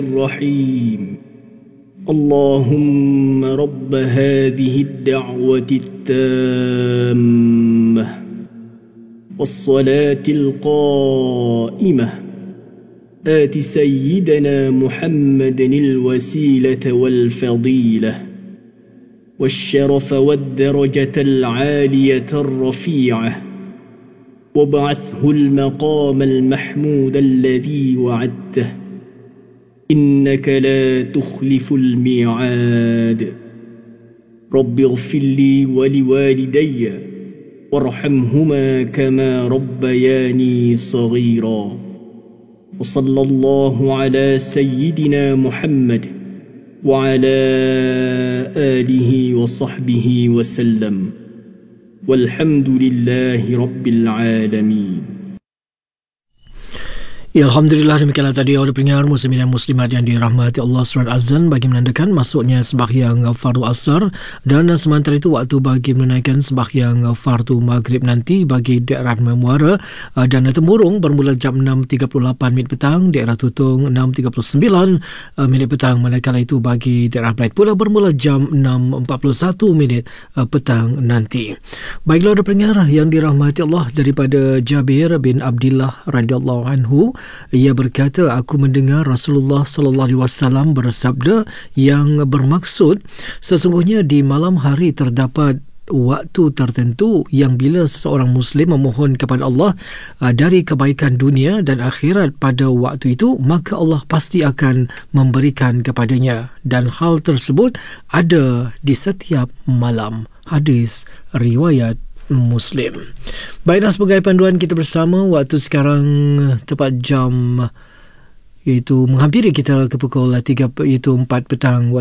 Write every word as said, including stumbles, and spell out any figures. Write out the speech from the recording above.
الرحيم اللهم رب هذه الدعوة التامة والصلاة القائمة آت سيدنا محمد الوسيلة والفضيلة والشرف والدرجة العالية الرفيعة وابعثه المقام المحمود الذي وعدته إنك لا تخلف الميعاد رب اغفر لي ولوالدي وارحمهما كما ربياني صغيرا وصلى الله على سيدنا محمد وعلى آله وصحبه وسلم والحمد لله رب العالمين. Ya, Alhamdulillah, demikianlah tadi audio pendengar muslimin dan muslimat yang dirahmati Allah Surat Azan bagi menandakan masuknya sembahyang fardu asar, dan sementara itu waktu bagi menunaikan sembahyang fardu maghrib nanti bagi daerah Memuara dan Temurung bermula jam enam tiga puluh lapan minit petang, daerah Tutong enam tiga puluh sembilan minit petang, manakala itu bagi daerah Belait pula bermula jam enam empat puluh satu minit petang nanti. Baiklah audio pendengar yang dirahmati Allah, daripada Jabir bin Abdullah radhiyallahu anhu, ia berkata, aku mendengar Rasulullah sallallahu alaihi wasallam bersabda yang bermaksud, sesungguhnya di malam hari terdapat waktu tertentu yang bila seseorang Muslim memohon kepada Allah uh, dari kebaikan dunia dan akhirat pada waktu itu, maka Allah pasti akan memberikan kepadanya, dan hal tersebut ada di setiap malam. Hadis riwayat Muslim. Baiklah, sebagai panduan kita bersama, waktu sekarang tepat jam iaitu menghampiri kita ke pukul tiga, iaitu empat petang